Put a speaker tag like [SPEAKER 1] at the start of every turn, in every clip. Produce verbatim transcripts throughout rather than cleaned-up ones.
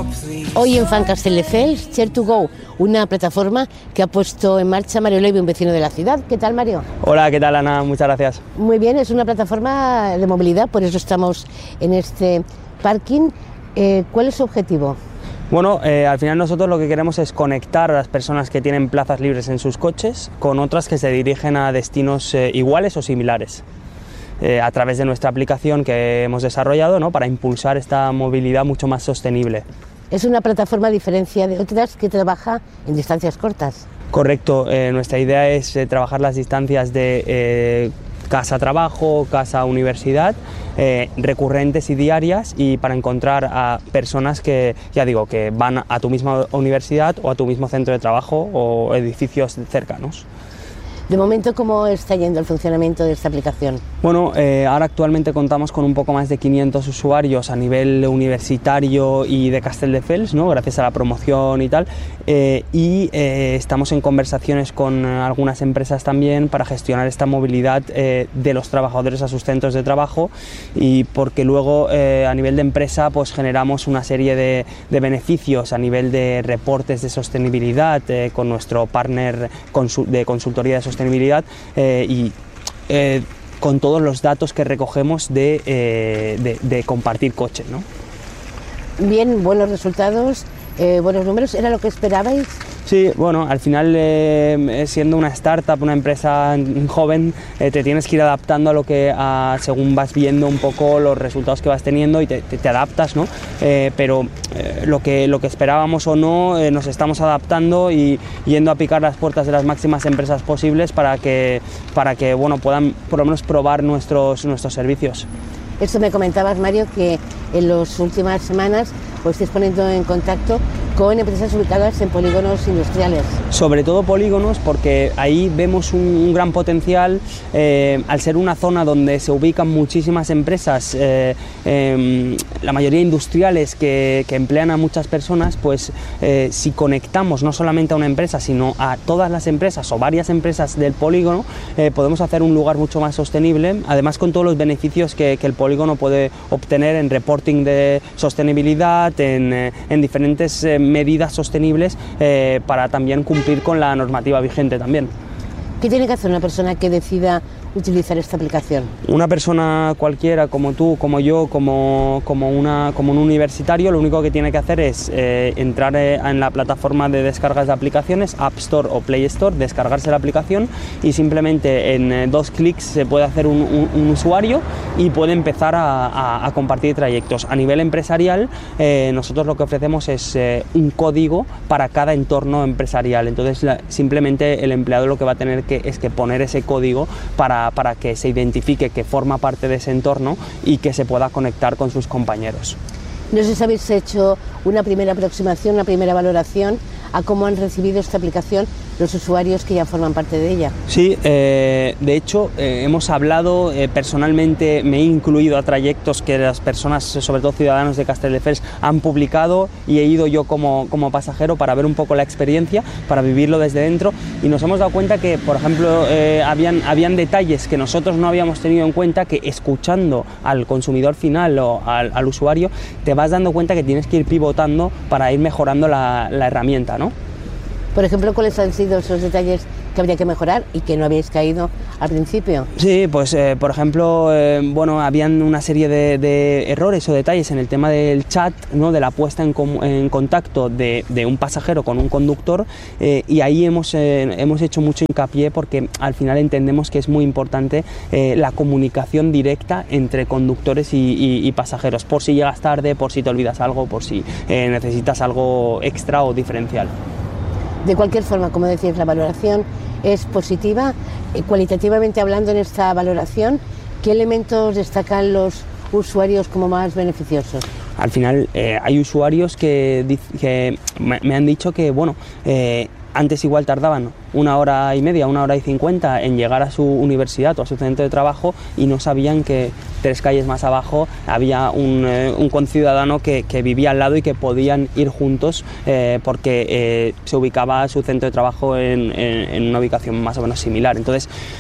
[SPEAKER 1] Hoy en Fan Castelldefels, Share to Go, una plataforma que ha puesto en marcha Mario Levy, un vecino de la ciudad. ¿Qué tal, Mario?
[SPEAKER 2] Hola, ¿qué tal, Ana? Muchas gracias.
[SPEAKER 1] Muy bien, es una plataforma de movilidad, por eso estamos en este parking. Eh, ¿Cuál es su objetivo?
[SPEAKER 2] Bueno, eh, al final nosotros lo que queremos es conectar a las personas que tienen plazas libres en sus coches con otras que se dirigen a destinos eh, iguales o similares. Eh, a través de nuestra aplicación que hemos desarrollado, ¿no?, para impulsar esta movilidad mucho más sostenible.
[SPEAKER 1] Es una plataforma a diferencia de otras que trabaja en distancias cortas.
[SPEAKER 2] Correcto, eh, nuestra idea es eh, trabajar las distancias de eh, casa-trabajo, casa-universidad, eh, recurrentes y diarias, y para encontrar a personas que, ya digo, que van a tu misma universidad o a tu mismo centro de trabajo o edificios cercanos.
[SPEAKER 1] De momento, ¿cómo está yendo el funcionamiento de esta aplicación?
[SPEAKER 2] Bueno, eh, ahora actualmente contamos con un poco más de quinientos usuarios a nivel universitario y de Castelldefels, ¿no?, gracias a la promoción y tal, eh, y eh, estamos en conversaciones con algunas empresas también para gestionar esta movilidad eh, de los trabajadores a sus centros de trabajo, y porque luego eh, a nivel de empresa pues generamos una serie de, de beneficios a nivel de reportes de sostenibilidad eh, con nuestro partner consul- de consultoría de sostenibilidad sostenibilidad eh, y eh, con todos los datos que recogemos de, eh, de, de compartir coche, ¿no?
[SPEAKER 1] Bien, buenos resultados, eh, buenos números, ¿era lo que esperabais?
[SPEAKER 2] Sí, bueno, al final eh, siendo una startup, una empresa joven, eh, te tienes que ir adaptando a lo que, a, según vas viendo un poco los resultados que vas teniendo y te, te, te adaptas, ¿no? Eh, pero eh, lo, que, lo que esperábamos o no, eh, nos estamos adaptando y yendo a picar las puertas de las máximas empresas posibles para que, para que bueno, puedan por lo menos probar nuestros, nuestros servicios.
[SPEAKER 1] Esto me comentabas, Mario, que en las últimas semanas os estáis poniendo en contacto con empresas ubicadas en polígonos industriales. Sobre
[SPEAKER 2] todo polígonos, porque ahí vemos un, un gran potencial, eh, al ser una zona donde se ubican muchísimas empresas, eh, eh, la mayoría industriales que, que emplean a muchas personas, pues eh, si conectamos no solamente a una empresa, sino a todas las empresas o varias empresas del polígono, eh, podemos hacer un lugar mucho más sostenible, además con todos los beneficios que, que el polígono puede obtener en reporting de sostenibilidad, en, eh, en diferentes eh, medidas sostenibles eh, para también cumplir con la normativa vigente también.
[SPEAKER 1] ¿Qué tiene que hacer una persona que decida utilizar esta aplicación?
[SPEAKER 2] Una persona cualquiera, como tú, como yo, como, como, una, como un universitario, lo único que tiene que hacer es eh, entrar eh, en la plataforma de descargas de aplicaciones, App Store o Play Store, descargarse la aplicación y simplemente en eh, dos clics se puede hacer un, un, un usuario y puede empezar a, a, a compartir trayectos. A nivel empresarial, eh, nosotros lo que ofrecemos es eh, un código para cada entorno empresarial. Entonces, la, simplemente el empleado lo que va a tener que, es que poner ese código para para que se identifique que forma parte de ese entorno y que se pueda conectar con sus compañeros.
[SPEAKER 1] No sé si habéis hecho una primera aproximación, una primera valoración a cómo han recibido esta aplicación los usuarios que ya forman parte de ella.
[SPEAKER 2] Sí, eh, de hecho eh, hemos hablado, eh, personalmente me he incluido a trayectos que las personas, sobre todo ciudadanos de Castelldefels, han publicado y he ido yo como, como pasajero para ver un poco la experiencia, para vivirlo desde dentro, y nos hemos dado cuenta que, por ejemplo, eh, habían, habían detalles que nosotros no habíamos tenido en cuenta, que escuchando al consumidor final o al, al usuario te vas dando cuenta que tienes que ir pivotando para ir mejorando la, la herramienta, ¿no?
[SPEAKER 1] Por ejemplo, ¿cuáles han sido esos detalles que habría que mejorar y que no habéis caído al principio?
[SPEAKER 2] Sí, pues eh, por ejemplo, eh, bueno, habían una serie de, de errores o detalles en el tema del chat, ¿no?, de la puesta en, com- en contacto de, de un pasajero con un conductor, eh, y ahí hemos, eh, hemos hecho mucho hincapié porque al final entendemos que es muy importante eh, la comunicación directa entre conductores y, y, y pasajeros, por si llegas tarde, por si te olvidas algo, por si eh, necesitas algo extra o diferencial.
[SPEAKER 1] De cualquier forma, como decís, la valoración es positiva. Cualitativamente hablando, en esta valoración, ¿qué elementos destacan los usuarios como más beneficiosos?
[SPEAKER 2] Al final eh, hay usuarios que, que me han dicho que, bueno, eh, antes igual tardaban una hora y media, una hora y cincuenta en llegar a su universidad o a su centro de trabajo y no sabían que tres calles más abajo había un, eh, un conciudadano que, que vivía al lado y que podían ir juntos eh, porque eh, se ubicaba su centro de trabajo en, en, en una ubicación más o menos similar. Entonces,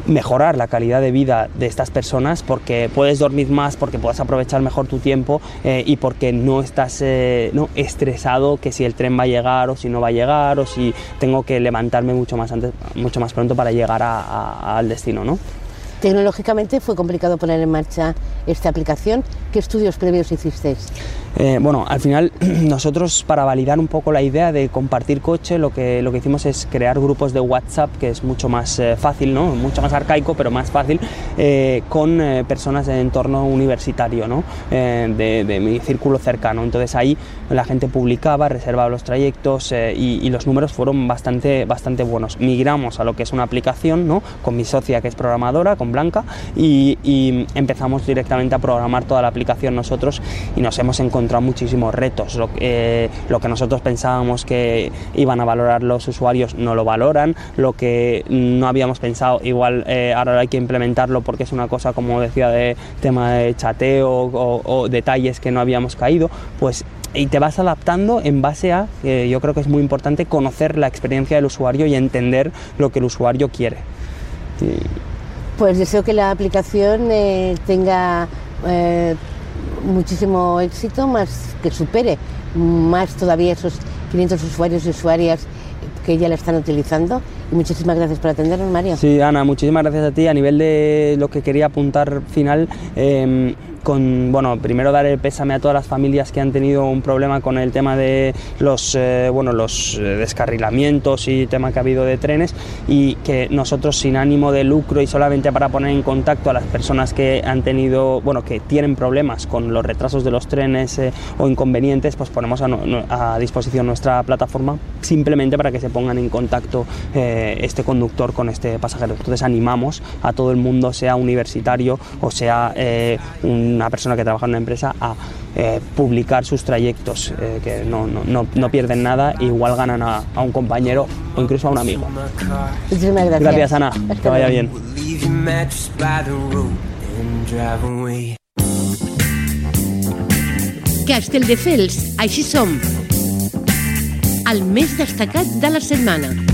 [SPEAKER 2] mejorar la calidad de vida de estas personas, porque puedes dormir más, porque puedes aprovechar mejor tu tiempo eh, y porque no estás eh, no, estresado que si el tren va a llegar o si no va a llegar o si tengo que levantarme mucho más antes, mucho más pronto para llegar a, a, al destino, ¿no?
[SPEAKER 1] Tecnológicamente fue complicado poner en marcha esta aplicación. ¿Qué estudios previos hicisteis?
[SPEAKER 2] Eh, bueno, al final nosotros, para validar un poco la idea de compartir coche, lo que, lo que hicimos es crear grupos de WhatsApp, que es mucho más eh, fácil, ¿no? Mucho más arcaico, pero más fácil, eh, con eh, personas de entorno universitario, ¿no? Eh, de, de mi círculo cercano. Entonces ahí la gente publicaba, reservaba los trayectos eh, y, y los números fueron bastante, bastante buenos. Migramos a lo que es una aplicación, ¿no? Con mi socia, que es programadora, con Blanca, y, y empezamos directamente a programar toda la aplicación nosotros y nos hemos encontrado muchísimos retos. Lo, eh, lo que nosotros pensábamos que iban a valorar los usuarios no lo valoran, lo que no habíamos pensado igual eh, ahora hay que implementarlo porque es una cosa, como decía, de tema de chateo o, o detalles que no habíamos caído, pues y te vas adaptando en base a, eh, yo creo que es muy importante conocer la experiencia del usuario y entender lo que el usuario quiere. Y...
[SPEAKER 1] Pues deseo que la aplicación eh, tenga eh, muchísimo éxito, más que supere más todavía esos quinientos usuarios y usuarias que ya la están utilizando. Y muchísimas gracias por atendernos, Mario.
[SPEAKER 2] Sí, Ana, muchísimas gracias a ti. A nivel de lo que quería apuntar final, eh, con, bueno, primero dar el pésame a todas las familias que han tenido un problema con el tema de los, eh, bueno, los descarrilamientos y tema que ha habido de trenes, y que nosotros, sin ánimo de lucro y solamente para poner en contacto a las personas que han tenido, bueno, que tienen problemas con los retrasos de los trenes eh, o inconvenientes, pues ponemos a, a disposición nuestra plataforma simplemente para que se pongan en contacto eh, este conductor con este pasajero. Entonces animamos a todo el mundo, sea universitario o sea eh, una persona que trabaja en una empresa, a eh, publicar sus trayectos, eh, que no, no, no, no pierden nada, igual ganan a, a un compañero o incluso a un amigo.
[SPEAKER 1] Muchísimas gracias.
[SPEAKER 2] Gracias, Ana. Que vaya bien.
[SPEAKER 3] Castelldefels, així som. El més destacat de la setmana.